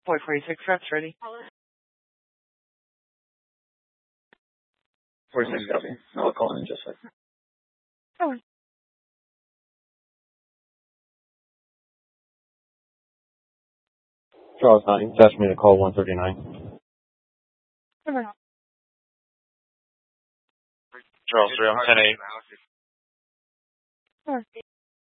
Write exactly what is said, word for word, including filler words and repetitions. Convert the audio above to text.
Boy forty-six, reps ready. forty-six, copy. I'll call in just a second. Oh. Charles nine, dash me to call one thirty-nine. Over. Charles three, I'm ten eight. Over.